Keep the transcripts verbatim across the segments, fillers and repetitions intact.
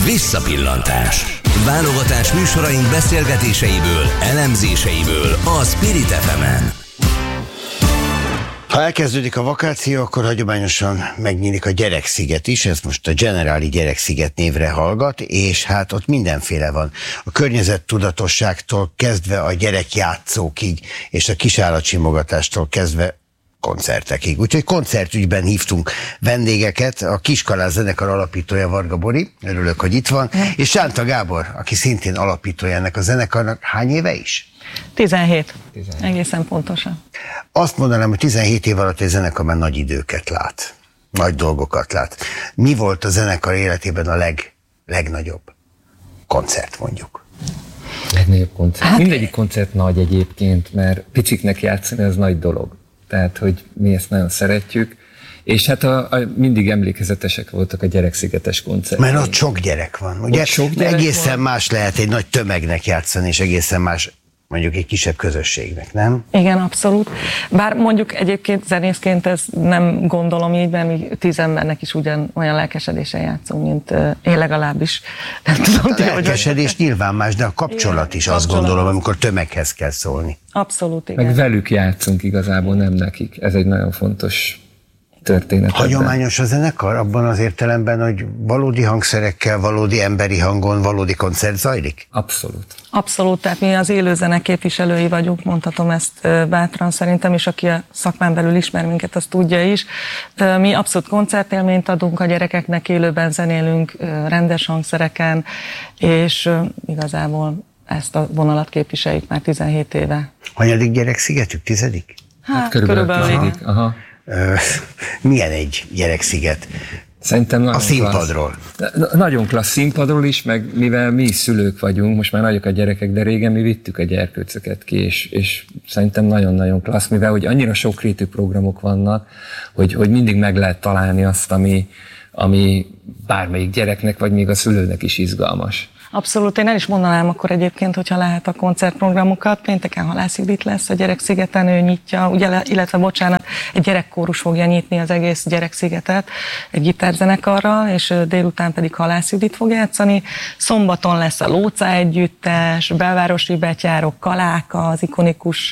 Visszapillantás. Válogatás műsoraink beszélgetéseiből, elemzéseiből a Spirit ef emen. Ha elkezdődik a vakáció, akkor hagyományosan megnyílik a Gyereksziget is, ez most a Generáli Gyereksziget névre hallgat, és hát ott mindenféle van. A környezettudatosságtól kezdve a gyerekjátszókig, és a kisállatsimogatástól kezdve koncertekig. Úgyhogy koncertügyben hívtunk vendégeket, a Kiskalász zenekar alapítója Varga Bori, örülök, hogy itt van, és Sánta Gábor, aki szintén alapítója ennek a zenekarnak. Hány éve is? tizenhét. tizenhét. Egészen pontosan. Azt mondanám, hogy tizenhét év alatt egy zenekar már nagy időket lát, nagy dolgokat lát. Mi volt a zenekar életében a leg, legnagyobb koncert, mondjuk? Legnagyobb koncert? Hát, mindegyik koncert nagy egyébként, mert piciknek játszani az nagy dolog. Tehát, hogy mi ezt nagyon szeretjük. És hát a, a, mindig emlékezetesek voltak a Gyerekszigetes koncertek. Mert ott sok gyerek van, ugye? Sok gyerek egészen van. Más lehet egy nagy tömegnek játszani, és egészen más mondjuk egy kisebb közösségnek, nem? Igen, abszolút. Bár mondjuk egyébként zenészként ez nem gondolom így, mert mi tíz embernek is ugyan olyan lelkesedésen játszunk, mint uh, én legalábbis. Nem tudom, a lelkesedés hogy... nyilván más, de a kapcsolat igen, is azt kapcsolat. Gondolom, amikor tömeghez kell szólni. Abszolút, igen. Meg velük játszunk igazából, nem nekik. Ez egy nagyon fontos történet. Hagyományos a zenekar abban az értelemben, hogy valódi hangszerekkel, valódi emberi hangon, valódi koncert zajlik? Abszolút. Abszolút, tehát mi az élőzene képviselői vagyunk, mondhatom ezt bátran szerintem, és aki a szakmán belül ismer minket, azt tudja is. Mi abszolút koncertélményt adunk a gyerekeknek, élőben zenélünk, rendes hangszereken, és igazából ezt a vonalat képviseljük már tizenhét éve. Hanyadik Gyerekszigetük? Tizedik? Hát, hát körülbelül. körülbelül aha. Milyen egy Gyereksziget? Szerintem nagyon a színpadról. Klassz. Nagyon klassz színpadról is, meg mivel mi szülők vagyunk, most már nagyok a gyerekek, de régen mi vittük a gyerkőcöket ki, és, és szerintem nagyon-nagyon klassz, mivel hogy annyira sokrétű programok vannak, hogy, hogy mindig meg lehet találni azt, ami, ami bármelyik gyereknek, vagy még a szülőnek is izgalmas. Abszolút, én el is mondanám akkor egyébként, hogyha lehet a koncertprogramokat. Pénteken Halász Judit lesz a Gyerekszigeten, ő nyitja, ugye, illetve bocsánat, egy gyerekkórus fogja nyitni az egész Gyerekszigetet egy gitárzenekarral, és délután pedig Halász Judit fog játszani. Szombaton lesz a Lóca együttes, belvárosi betyárok, Kaláka, az ikonikus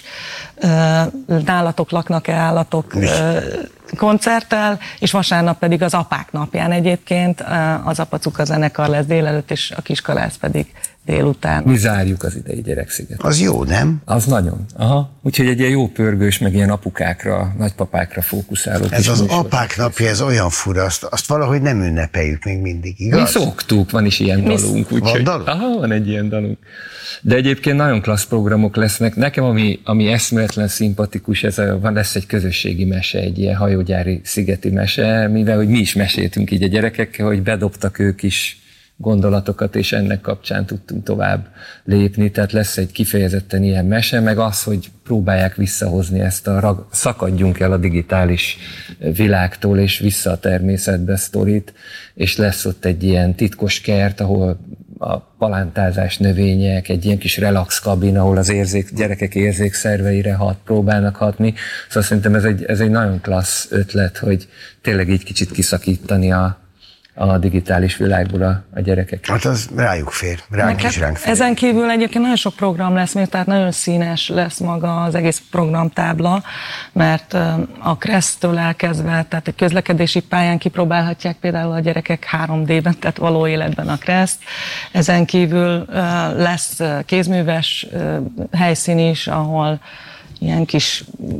uh, nálatok laknak-e állatok uh, koncerttel, és vasárnap pedig az apák napján egyébként az Apacuka zenekar lesz délelőtt, és a Kiskalász pedig délután. Mi zárjuk az idei Gyereksziget. Az jó, nem? Az nagyon. Aha. Úgyhogy egy ilyen jó pörgős, meg ilyen apukákra, nagypapákra fókuszáló. Ez az apák napja, ez olyan fura, azt, azt valahogy nem ünnepeljük még mindig, igaz? Mi szoktuk, van is ilyen Mi dalunk. Úgy, van dalunk? Aha, van egy ilyen dalunk. De egyébként nagyon klassz programok lesznek. Nekem, ami, ami eszméletlen szimpatikus, ez a, van, lesz egy közösségi mese, egy ilyen hajógyári szigeti mese, mivel hogy mi is meséltünk így a gyerekekkel, hogy bedobtak ők is gondolatokat, és ennek kapcsán tudtunk tovább lépni, tehát lesz egy kifejezetten ilyen mese, meg az, hogy próbálják visszahozni ezt a rag, szakadjunk el a digitális világtól, és vissza a természetbe sztorit, és lesz ott egy ilyen titkos kert, ahol a palántázás növények, egy ilyen kis relax kabin, ahol az érzék, gyerekek érzékszerveire hat, próbálnak hatni. Szóval szerintem ez egy, ez egy nagyon klassz ötlet, hogy tényleg így kicsit kiszakítani a a digitális világból a, a gyerekek. Hát az rájuk fér, ránk is ránk fér. Ezen kívül egyébként nagyon sok program lesz, még, tehát nagyon színes lesz maga az egész programtábla, mert a Kressz-től elkezdve, tehát egy közlekedési pályán kipróbálhatják például a gyerekek három dében, tehát való életben a Kreszt. Ezen kívül lesz kézműves helyszín is, ahol ilyen kis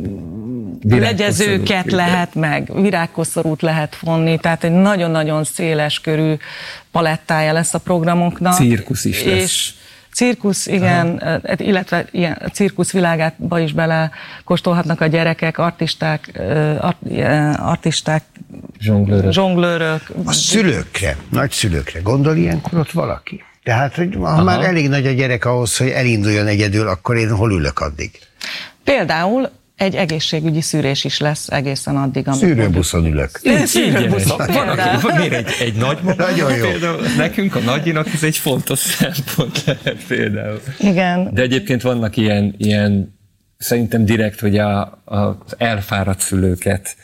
legyezőket lehet meg, virágkoszorút lehet vonni, tehát egy nagyon-nagyon széles körű palettája lesz a programoknak. Cirkusz is lesz. És cirkusz, igen, aha. Illetve ilyen, a cirkusz világába is belekóstolhatnak a gyerekek, artisták, art, artisták, zsonglőrök. zsonglőrök. A szülőkre, nagyszülőkre gondol ilyenkor ott valaki? Tehát, hogy ha aha. már elég nagy a gyerek ahhoz, hogy elinduljon egyedül, akkor én hol ülök addig? Például egy egészségügyi szűrés is lesz egészen addig, amikor... Szűrőbuszon ülök. Szűrőbuszon. Van miért egy, egy nagymama? Nagyon jó. Például nekünk a nagyinak ez egy fontos szempont lehet például. Igen. De egyébként vannak ilyen, ilyen szerintem direkt, hogy a, az elfáradt szülőket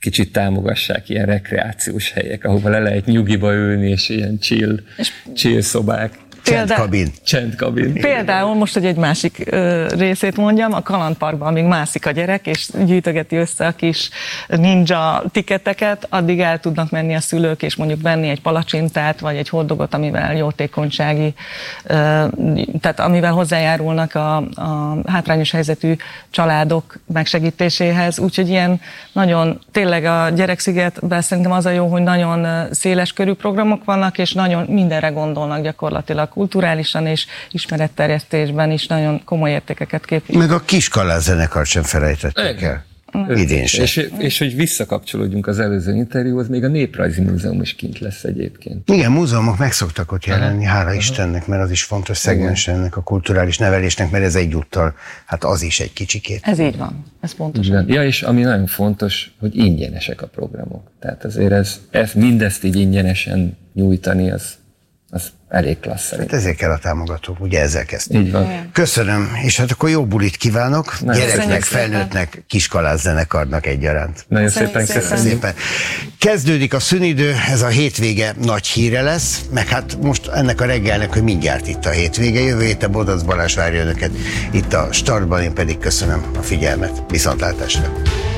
kicsit támogassák ilyen rekreációs helyek, ahova le lehet nyugiba ülni, és ilyen chill, chill szobák. Csendkabin. Csendkabin. Például most, hogy egy másik ö, részét mondjam, a kalandparkban, amíg mászik a gyerek, és gyűjtögeti össze a kis ninja tiketeket, addig el tudnak menni a szülők, és mondjuk venni egy palacsintát, vagy egy hotdogot, amivel jótékonysági, ö, tehát amivel hozzájárulnak a, a hátrányos helyzetű családok megsegítéséhez. Úgyhogy ilyen nagyon, tényleg a Gyerekszigetben szerintem az a jó, hogy nagyon széles körű programok vannak, és nagyon mindenre gondolnak gyakorlatilag, kulturálisan és ismeretterjesztésben is nagyon komoly értékeket képvisel. Meg a Kiskalás zenekart sem felejtettek el. Idén sem. És, és hogy visszakapcsolódjunk az előző interjúhoz, még a Néprajzi Múzeum is kint lesz egyébként. Igen, múzeumok meg szoktak ott jelenni, hála Aha. Istennek, mert az is fontos szegmens ennek a kulturális nevelésnek, mert ez egyúttal, hát az is egy kicsikét. Ez így van, ez pontos. Ja, és ami nagyon fontos, hogy ingyenesek a programok. Tehát azért ez, ez mindezt így ingyenesen nyújtani, az az elég klassz szerint. Hát ezért kell a támogatók, ugye ezzel kezdtünk. Így van. Köszönöm, és hát akkor jó bulit kívánok, Nagyon gyereknek, felnőttnek, Kiskalás zenekarnak egyaránt. Nagyon szépen köszönöm. Szépen. Kezdődik a szünidő, ez a hétvége nagy híre lesz, meg hát most ennek a reggelnek, hogy mindjárt itt a hétvége, jövő héten Bodac Balázs várja önöket itt a Startban, én pedig köszönöm a figyelmet, viszontlátásra.